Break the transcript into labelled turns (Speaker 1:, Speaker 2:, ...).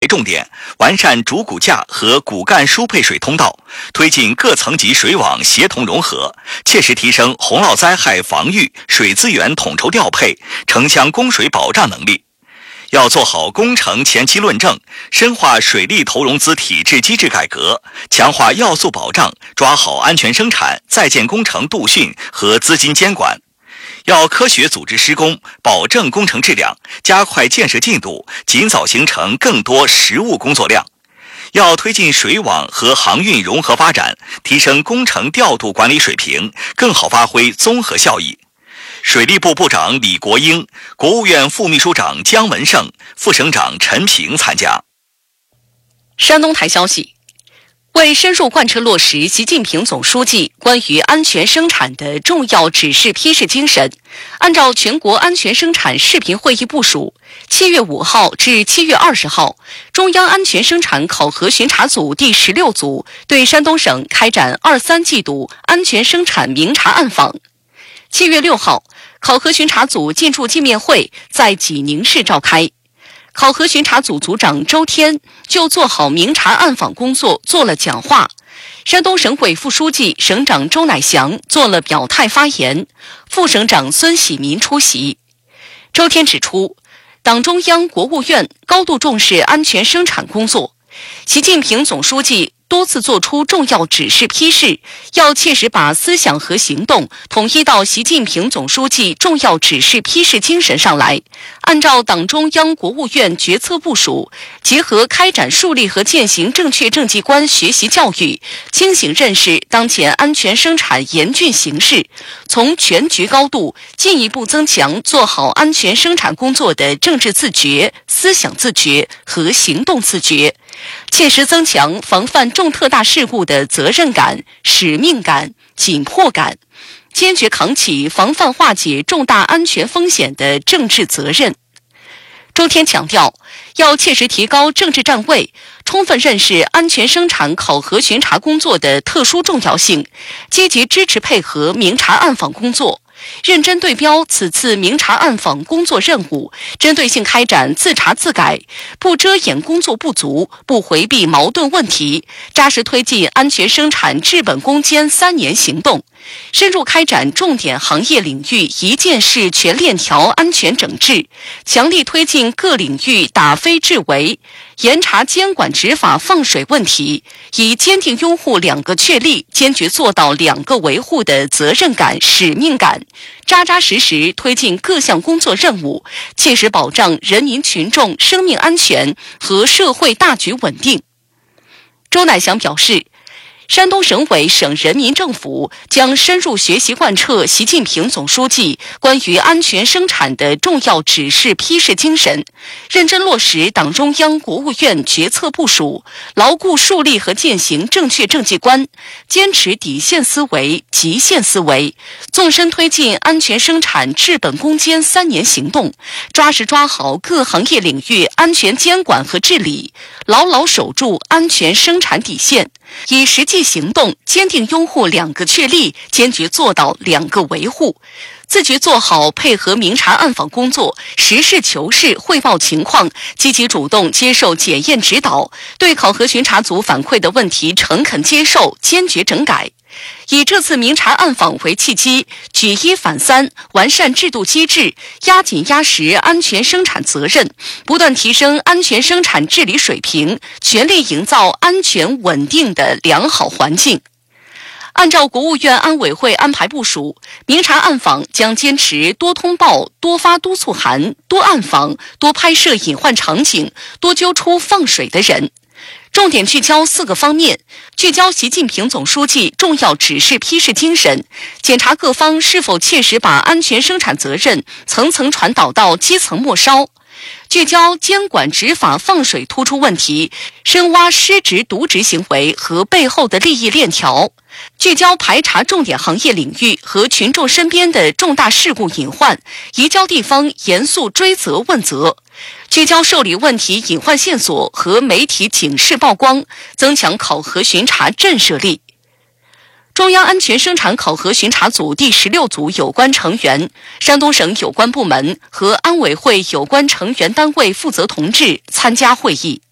Speaker 1: 重点，完善主骨架和骨干输配水通道，推进各层级水网协同融合，切实提升洪涝灾害防御、水资源统筹调配、城乡供水保障能力。要做好工程前期论证，深化水利投融资体制机制改革，强化要素保障，抓好安全生产、在建工程督训和资金监管。要科学组织施工，保证工程质量，加快建设进度，尽早形成更多实务工作量。要推进水网和航运融合发展，提升工程调度管理水平，更好发挥综合效益。水利部部长李国英、国务院副秘书长姜文胜、副省长陈平参加。
Speaker 2: 山东台消息，为深入贯彻落实习近平总书记关于安全生产的重要指示批示精神，按照全国安全生产视频会议部署，7月5号至7月20号，中央安全生产考核巡查组第16组对山东省开展23季度安全生产明察暗访。7月6号，考核巡查组进驻见面会在济宁市召开。考核巡查组组长周天就做好明察暗访工作做了讲话，山东省委副书记、省长周乃祥做了表态发言，副省长孙喜民出席。周天指出，党中央、国务院高度重视安全生产工作，习近平总书记多次作出重要指示批示，要切实把思想和行动统一到习近平总书记重要指示批示精神上来，按照党中央、国务院决策部署，结合开展树立和践行正确政绩观学习教育，清醒认识当前安全生产严峻形势，从全局高度进一步增强做好安全生产工作的政治自觉、思想自觉和行动自觉，切实增强防范重特大事故的责任感、使命感、紧迫感，坚决扛起防范化解重大安全风险的政治责任。周天强调，要切实提高政治站位，充分认识安全生产考核巡查工作的特殊重要性，积极支持配合明察暗访工作，认真对标此次明察暗访工作任务，针对性开展自查自改，不遮掩工作不足，不回避矛盾问题，扎实推进安全生产治本攻坚3年行动，深入开展重点行业领域一件事全链条安全整治，强力推进各领域打非治为，严查监管执法放水问题，以坚定拥护2个确立，坚决做到2个维护的责任感、使命感，扎扎实实推进各项工作任务，切实保障人民群众生命安全和社会大局稳定。周乃祥表示，山东省委省人民政府将深入学习贯彻习近平总书记关于安全生产的重要指示批示精神，认真落实党中央、国务院决策部署，牢固树立和践行正确政绩观，坚持底线思维、极限思维，纵深推进安全生产治本攻坚3年行动，抓实抓好各行业领域安全监管和治理，牢牢守住安全生产底线，以实际行动坚定拥护2个确立，坚决做到2个维护，自觉做好配合明察暗访工作，实事求是汇报情况，积极主动接受检验指导，对考核巡查组反馈的问题诚恳接受，坚决整改。以这次明察暗访为契机，举1反3，完善制度机制，压紧压实安全生产责任，不断提升安全生产治理水平，全力营造安全稳定的良好环境。按照国务院安委会安排部署，明察暗访将坚持多通报、多发督促函、多暗访、多拍摄隐患场景、多揪出放水的人。重点聚焦4个方面，聚焦习近平总书记重要指示批示精神，检查各方是否切实把安全生产责任层层传导到基层末梢，聚焦监管执法放水突出问题，深挖失职渎职行为和背后的利益链条，聚焦排查重点行业领域和群众身边的重大事故隐患，移交地方严肃追责问责，聚焦受理问题隐患线索和媒体警示曝光，增强考核巡查震慑力。中央安全生产考核巡查组第16组有关成员、山东省有关部门和安委会有关成员单位负责同志参加会议。